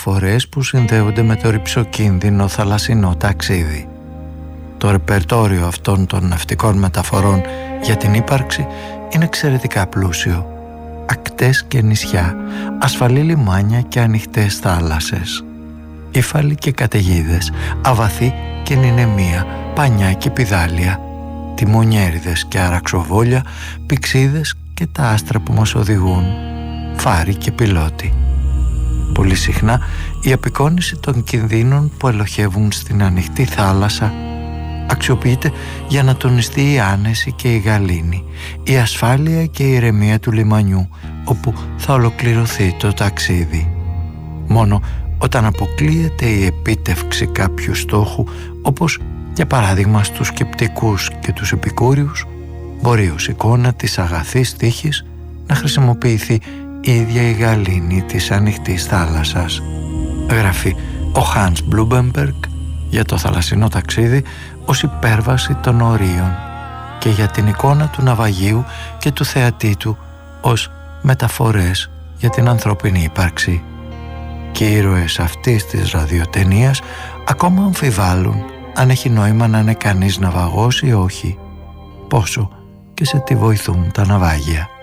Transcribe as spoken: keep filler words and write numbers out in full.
μεταφορές που συνδέονται με το ρυψοκίνδυνο θαλασσινό ταξίδι. Το ρεπερτόριο αυτών των ναυτικών μεταφορών για την ύπαρξη είναι εξαιρετικά πλούσιο. Ακτές και νησιά, ασφαλή λιμάνια και ανοιχτές θάλασσες, ύφαλοι και καταιγίδες, αβαθή και νηνεμία, πανιά και πηδάλια, τιμονιέριδες και αραξοβόλια, πηξίδες και τα άστρα που μας οδηγούν, φάροι και πιλότοι. Πολύ συχνά η απεικόνιση των κινδύνων που ελοχεύουν στην ανοιχτή θάλασσα αξιοποιείται για να τονιστεί η άνεση και η γαλήνη, η ασφάλεια και η ηρεμία του λιμανιού όπου θα ολοκληρωθεί το ταξίδι. Μόνο όταν αποκλείεται η επίτευξη κάποιου στόχου, όπως για παράδειγμα στους σκεπτικούς και τους επικούριους, μπορεί ως εικόνα της αγαθής τύχης να χρησιμοποιηθεί η ίδια η γαλήνη της ανοιχτής θάλασσας. Γράφει ο Hans Blumenberg για το θαλασσινό ταξίδι ως υπέρβαση των ορίων και για την εικόνα του ναυαγίου και του θεατή του ως μεταφορές για την ανθρώπινη ύπαρξη. Και οι ήρωες αυτής της ραδιοτενίας ακόμα αμφιβάλλουν αν έχει νόημα να είναι κανείς ναυαγός ή όχι, πόσο και σε τι βοηθούν τα ναυάγια.